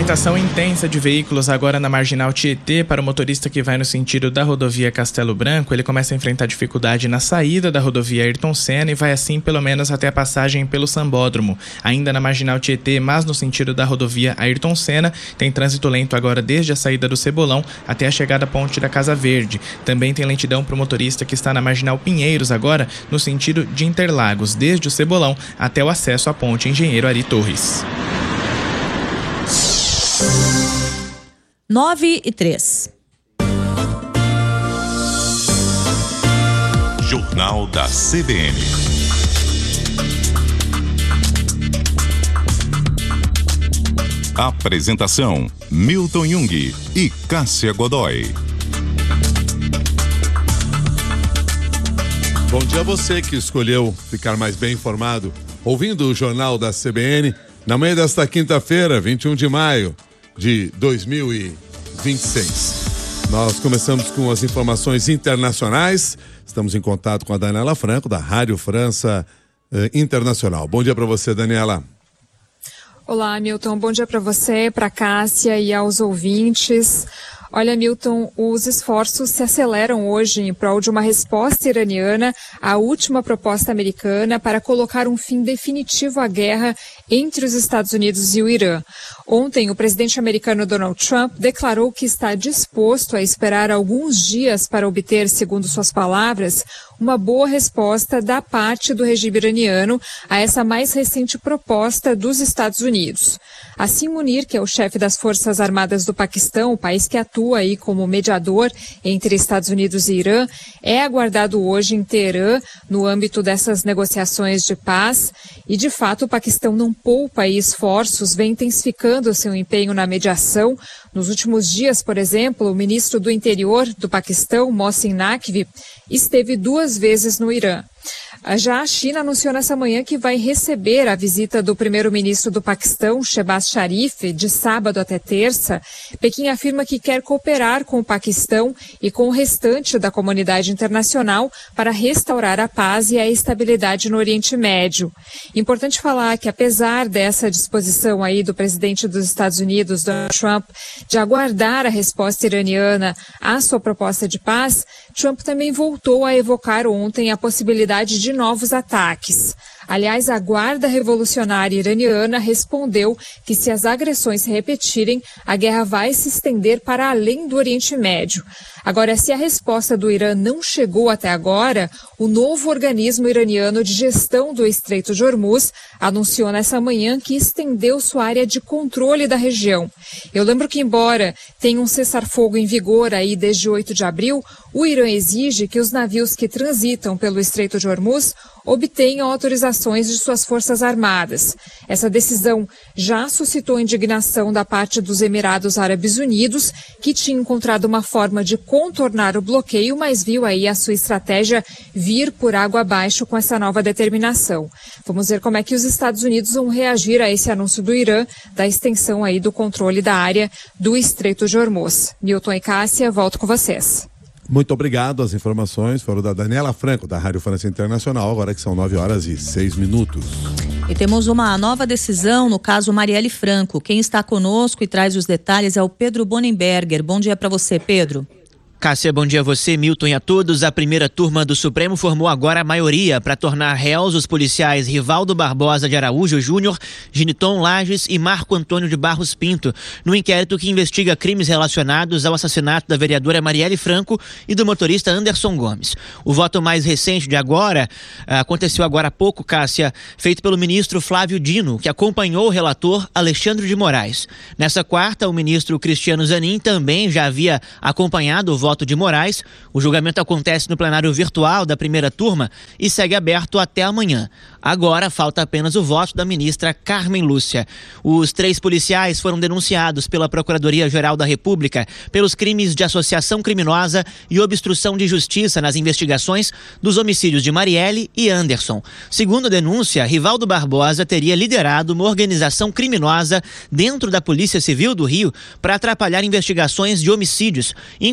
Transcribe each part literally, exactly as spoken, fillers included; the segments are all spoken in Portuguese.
movimentação intensa de veículos agora na Marginal Tietê. Para o motorista que vai no sentido da rodovia Castelo Branco, ele começa a enfrentar dificuldade na saída da rodovia Ayrton Senna e vai assim pelo menos até a passagem pelo Sambódromo. Ainda na Marginal Tietê, mas no sentido da rodovia Ayrton Senna, tem trânsito lento agora desde a saída do Cebolão até a chegada à ponte da Casa Verde. Também tem lentidão para o motorista que está na Marginal Pinheiros agora no sentido de Interlagos, desde o Cebolão até o acesso à ponte Engenheiro Ari Torres. nove e três. Jornal da C B N. Apresentação: Milton Jung e Cássia Godoy. Bom dia a você que escolheu ficar mais bem informado, ouvindo o Jornal da C B N, na manhã desta quinta-feira, vinte e um de maio de dois mil e vinte e seis. Nós começamos com as informações internacionais. Estamos em contato com a Daniela Franco, da Rádio França eh, Internacional. Bom dia para você, Daniela. Olá, Milton. Bom dia para você, para a Cássia e aos ouvintes. Olha, Milton, os esforços se aceleram hoje em prol de uma resposta iraniana à última proposta americana para colocar um fim definitivo à guerra entre os Estados Unidos e o Irã. Ontem, o presidente americano Donald Trump declarou que está disposto a esperar alguns dias para obter, segundo suas palavras, uma boa resposta da parte do regime iraniano a essa mais recente proposta dos Estados Unidos. Assim, Munir, que é o chefe das Forças Armadas do Paquistão, o país que atua aí como mediador entre Estados Unidos e Irã, é aguardado hoje em Teherã no âmbito dessas negociações de paz. E, de fato, o Paquistão não poupa aí esforços, vem intensificando seu empenho na mediação. Nos últimos dias, por exemplo, o ministro do Interior do Paquistão, Mohsin Naqvi, esteve duas vezes no Irã. Já a China anunciou nessa manhã que vai receber a visita do primeiro-ministro do Paquistão, Shehbaz Sharif, de sábado até terça. Pequim afirma que quer cooperar com o Paquistão e com o restante da comunidade internacional para restaurar a paz e a estabilidade no Oriente Médio. Importante falar que, apesar dessa disposição aí do presidente dos Estados Unidos, Donald Trump, de aguardar a resposta iraniana à sua proposta de paz, Trump também voltou a evocar ontem a possibilidade de novos ataques. Aliás, a Guarda Revolucionária Iraniana respondeu que, se as agressões se repetirem, a guerra vai se estender para além do Oriente Médio. Agora, se a resposta do Irã não chegou até agora, o novo organismo iraniano de gestão do Estreito de Hormuz anunciou nessa manhã que estendeu sua área de controle da região. Eu lembro que, embora tenha um cessar-fogo em vigor aí desde oito de abril, o Irã exige que os navios que transitam pelo Estreito de Hormuz obtenham autorizações de suas forças armadas. Essa decisão já suscitou indignação da parte dos Emirados Árabes Unidos, que tinha encontrado uma forma de contornar o bloqueio, mas viu aí a sua estratégia vir por água abaixo com essa nova determinação. Vamos ver como é que os Estados Unidos vão reagir a esse anúncio do Irã, da extensão aí do controle da área do Estreito de Hormuz. Milton e Cássia, volto com vocês. Muito obrigado. As informações foram da Daniela Franco, da Rádio França Internacional, agora que são nove horas e seis minutos. E temos uma nova decisão no caso Marielle Franco. Quem está conosco e traz os detalhes é o Pedro Bonenberger. Bom dia para você, Pedro. Cássia, bom dia a você, Milton e a todos. A primeira turma do Supremo formou agora a maioria para tornar réus os policiais Rivaldo Barbosa de Araújo Júnior, Giniton Lages e Marco Antônio de Barros Pinto, no inquérito que investiga crimes relacionados ao assassinato da vereadora Marielle Franco e do motorista Anderson Gomes. O voto mais recente de agora aconteceu agora há pouco, Cássia, feito pelo ministro Flávio Dino, que acompanhou o relator Alexandre de Moraes. Nessa quarta, o ministro Cristiano Zanin também já havia acompanhado o voto de Moraes. O julgamento acontece no plenário virtual da primeira turma e segue aberto até amanhã. Agora falta apenas o voto da ministra Carmen Lúcia. Os três policiais foram denunciados pela Procuradoria-Geral da República pelos crimes de associação criminosa e obstrução de justiça nas investigações dos homicídios de Marielle e Anderson. Segundo a denúncia, Rivaldo Barbosa teria liderado uma organização criminosa dentro da Polícia Civil do Rio para atrapalhar investigações de homicídios, incluindo o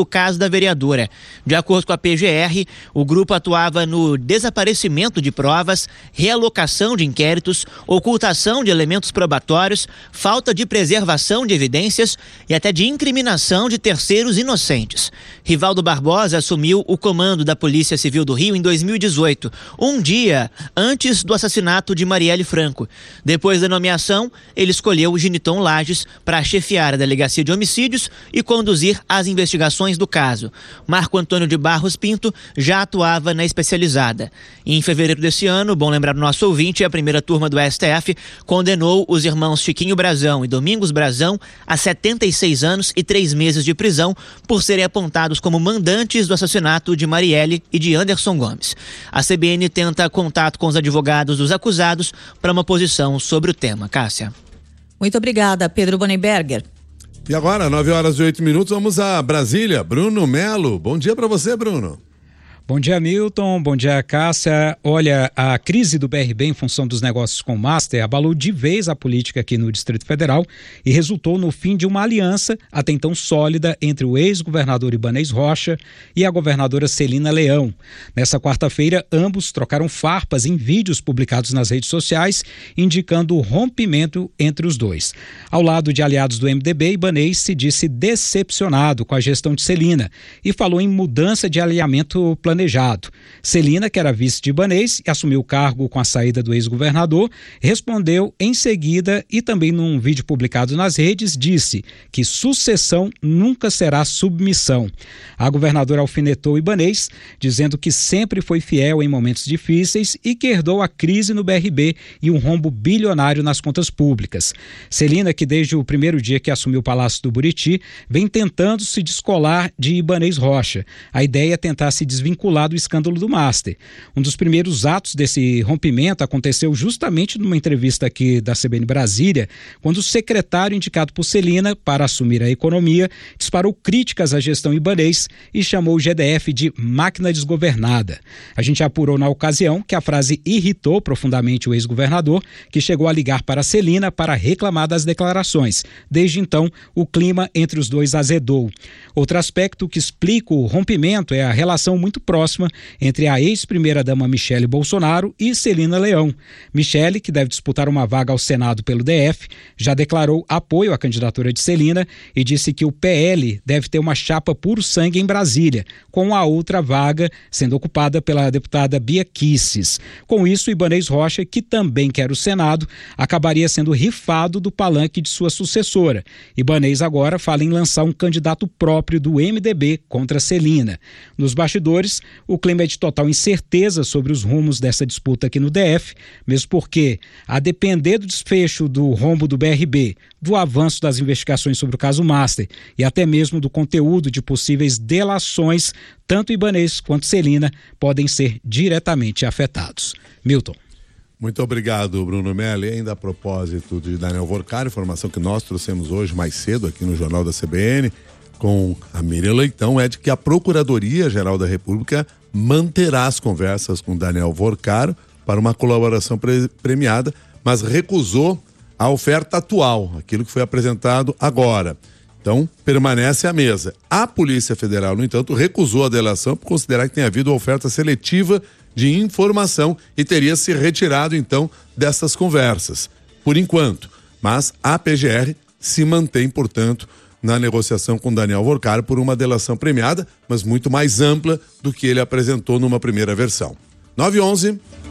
o caso da vereadora. De acordo com a P G R, o grupo atuava no desaparecimento de provas, realocação de inquéritos, ocultação de elementos probatórios, falta de preservação de evidências e até de incriminação de terceiros inocentes. Rivaldo Barbosa assumiu o comando da Polícia Civil do Rio em dois mil e dezoito, um dia antes do assassinato de Marielle Franco. Depois da nomeação, ele escolheu o Giniton Lages para chefiar a Delegacia de Homicídios e conduzir as investigações do caso. Marco Antônio de Barros Pinto já atuava na especializada. Em fevereiro desse ano, bom lembrar o nosso ouvinte, a primeira turma do S T F condenou os irmãos Chiquinho Brazão e Domingos Brazão a setenta e seis anos e três meses de prisão por serem apontados como mandantes do assassinato de Marielle e de Anderson Gomes. A C B N tenta contato com os advogados dos acusados para uma posição sobre o tema. Cássia. Muito obrigada, Pedro Bonenberger. E agora, nove horas e oito minutos, vamos a Brasília. Bruno Melo. Bom dia para você, Bruno. Bom dia, Milton. Bom dia, Cássia. Olha, a crise do B R B em função dos negócios com o Master abalou de vez a política aqui no Distrito Federal e resultou no fim de uma aliança até então sólida entre o ex-governador Ibanez Rocha e a governadora Celina Leão. Nessa quarta-feira, ambos trocaram farpas em vídeos publicados nas redes sociais, indicando o rompimento entre os dois. Ao lado de aliados do M D B, Ibanez se disse decepcionado com a gestão de Celina e falou em mudança de alinhamento planejado. Planejado. Celina, que era vice de Ibanez e assumiu o cargo com a saída do ex-governador, respondeu em seguida e também num vídeo publicado nas redes, disse que sucessão nunca será submissão. A governadora alfinetou Ibanez, dizendo que sempre foi fiel em momentos difíceis e que herdou a crise no B R B e um rombo bilionário nas contas públicas. Celina, que desde o primeiro dia que assumiu o Palácio do Buriti, vem tentando se descolar de Ibanez Rocha. A ideia é tentar se desvincular do escândalo do Master. Um dos primeiros atos desse rompimento aconteceu justamente numa entrevista aqui da C B N Brasília, quando o secretário indicado por Celina para assumir a economia disparou críticas à gestão Ibanez e chamou o G D F de máquina desgovernada. A gente apurou na ocasião que a frase irritou profundamente o ex-governador, que chegou a ligar para Celina para reclamar das declarações. Desde então, o clima entre os dois azedou. Outro aspecto que explica o rompimento é a relação muito próxima entre a ex-primeira-dama Michele Bolsonaro e Celina Leão. Michele, que deve disputar uma vaga ao Senado pelo D F, já declarou apoio à candidatura de Celina e disse que o P L deve ter uma chapa puro sangue em Brasília, com a outra vaga sendo ocupada pela deputada Bia Kicis. Com isso, Ibanez Rocha, que também quer o Senado, acabaria sendo rifado do palanque de sua sucessora. Ibanez agora fala em lançar um candidato próprio do M D B contra Celina. Nos bastidores, o clima é de total incerteza sobre os rumos dessa disputa aqui no D F, mesmo porque, a depender do desfecho do rombo do B R B, do avanço das investigações sobre o caso Master e até mesmo do conteúdo de possíveis delações, tanto Ibanez quanto Celina podem ser diretamente afetados. Milton. Muito obrigado, Bruno Melo. E ainda a propósito de Daniel Vorcari, informação que nós trouxemos hoje mais cedo aqui no Jornal da C B N, com a Miriam Leitão, é de que a Procuradoria-Geral da República manterá as conversas com Daniel Vorcari para uma colaboração pre- premiada, mas recusou a oferta atual, aquilo que foi apresentado agora. Então, permanece à mesa. A Polícia Federal, no entanto, recusou a delação por considerar que tem havido oferta seletiva de informação e teria se retirado, então, dessas conversas, por enquanto. Mas a P G R se mantém, portanto, na negociação com Daniel Vorcari por uma delação premiada, mas muito mais ampla do que ele apresentou numa primeira versão. nove e onze.